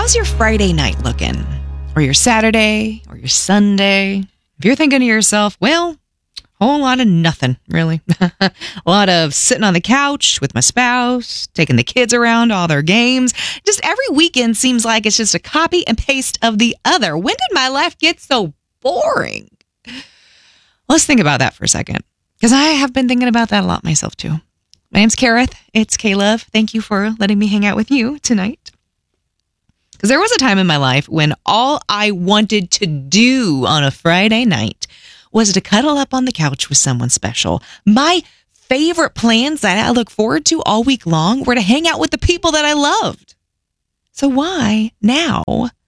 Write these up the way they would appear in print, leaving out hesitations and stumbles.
how's your Friday night looking? Or your Saturday? Or your Sunday? If you're thinking to yourself, well, a whole lot of nothing, really. A lot of sitting on the couch with my spouse, taking the kids around to all their games. Just every weekend seems like it's just a copy and paste of the other. When did my life get so boring? Let's think about that for a second, because I have been thinking about that a lot myself, too. My name's Kareth. It's K-Love. Thank you for letting me hang out with you tonight. Because there was a time in my life when all I wanted to do on a Friday night was to cuddle up on the couch with someone special. My favorite plans that I look forward to all week long were to hang out with the people that I loved. So why now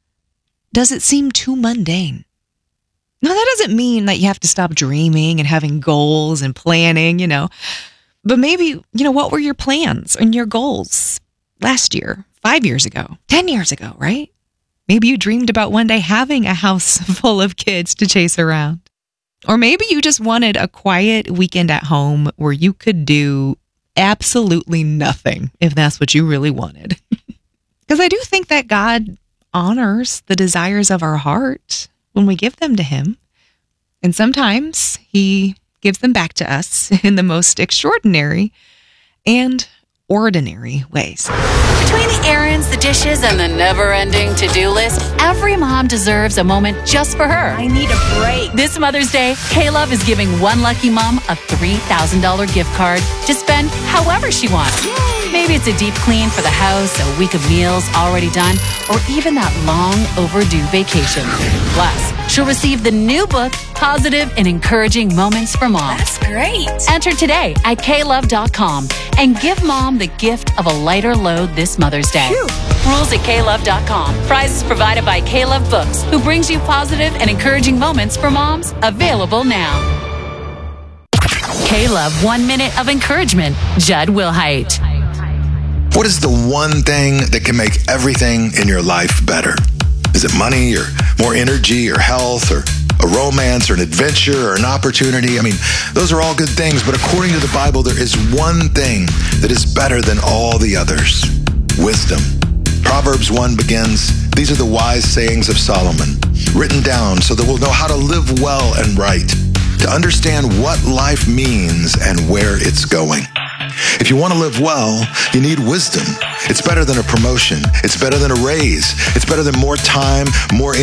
does it seem too mundane? Now, that doesn't mean that you have to stop dreaming and having goals and planning, But maybe, what were your plans and your goals last year, 5 years ago, 10 years ago, right? Maybe you dreamed about one day having a house full of kids to chase around. Or maybe you just wanted a quiet weekend at home where you could do absolutely nothing, if that's what you really wanted. Because I do think that God honors the desires of our heart when we give them to him. And sometimes he gives them back to us in the most extraordinary and ordinary ways. Between the errands, the dishes, and the never-ending to-do list, every mom deserves a moment just for her. I need a break. This Mother's Day, K-Love is giving one lucky mom a $3,000 gift card to spend however she wants. Yay! Maybe it's a deep clean for the house, a week of meals already done, or even that long overdue vacation. Plus, she'll receive the new book, Positive and Encouraging Moments for Moms. That's great. Enter today at klove.com and give mom the gift of a lighter load this Mother's Day. Phew. Rules at klove.com. Prizes provided by K-Love Books, who brings you positive and encouraging moments for moms. Available now. K-Love 1 Minute of Encouragement. Judd Wilhite. What is the one thing that can make everything in your life better? Is it money or more energy or health or a romance or an adventure or an opportunity? I mean, those are all good things, but according to the Bible, there is one thing that is better than all the others: wisdom. Proverbs 1 begins, "These are the wise sayings of Solomon, written down so that we'll know how to live well and right, to understand what life means and where it's going." If you want to live well, you need wisdom. It's better than a promotion. It's better than a raise. It's better than more time, more